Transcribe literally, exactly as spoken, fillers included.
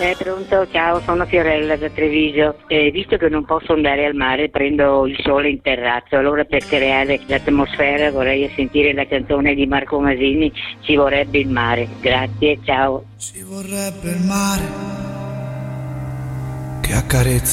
Eh, pronto, ciao, sono Fiorella da Treviso. Eh, visto che non posso andare al mare, prendo il sole in terrazzo. Allora, per creare l'atmosfera, vorrei sentire la canzone di Marco Masini, Ci vorrebbe il mare. Grazie, ciao. Ci vorrebbe il mare che accarezza